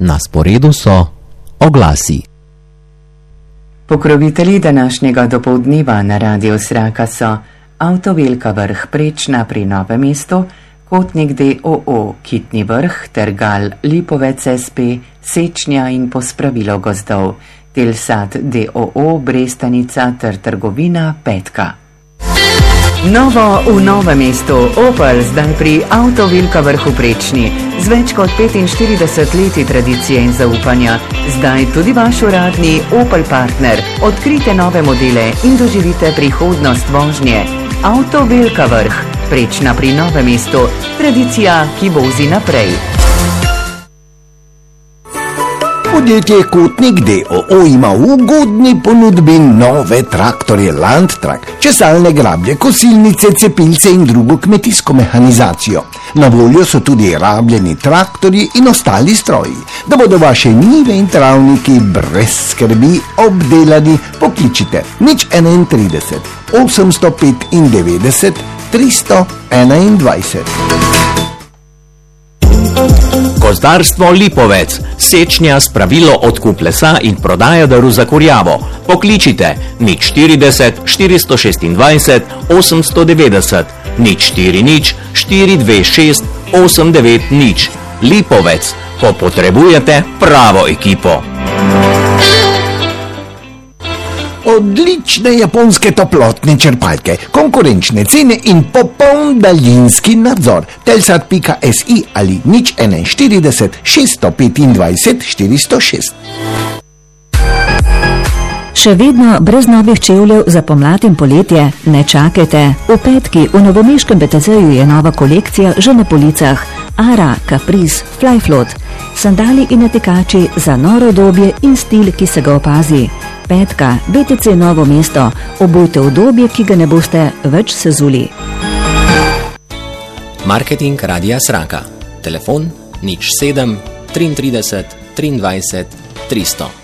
Na sporedu so oglasi. Pokrovitelji današnjega dopoldneva na Radiu Sraka so Avto Velika Vrh Prečna pri Novem mestu, Kotnik d.o.o. Kitni Vrh, Tergal Lipovec SP, Sečnja in Pospravilo gozdov, Telsat d.o.o. Brestanica ter trgovina Petka. Novo v Novem mestu, Opel zdaj pri Avto Velika Vrhu Prečni. Z več kot 45 leti tradicije in zaupanja, zdaj tudi vaš uradni Opel partner. Odkrite nove modele in doživite prihodnost vožnje. Avto Velika Vrh Prečna pri Novem mestu, tradicija, ki vozi naprej. Podjetje Kotnik d.o.o. ima v ugodni ponudbi nove traktorje Landtrak, česalne grablje, kosilnice, cepilce in drugo kmetijsko mehanizacijo. Na voljo so tudi rabljeni traktorji in ostali stroji. Da bodo vaše njive in travniki brez skrbi obdelani, pokličite 031 895 321. Gozdarstvo Lipovec, sečnja, spravilo, odkup lesa in prodaja drv za kurjavo. Pokličite 040 426 890 040 426 890. Lipovec, ko potrebujete pravo ekipo. Odlične japonske toplotne črpalke, konkurenčne cene in popoln daljinski nadzor. Telsat.si ali 041 625 406. Še vedno brez novih čevljev za pomlad in poletje? Ne čakajte. V Petki v novomeškem BTC-ju je nova kolekcija že na policah. Ara, Caprice, Flyfloat. Sandali in natikači za noro obdobje in stil, ki se ga opazi. Petka, BTC Novo mesto. Obujte obdobje, ki ga ne boste več sezuli. Marketing Radia Sraka. Telefon 07 33 23 300.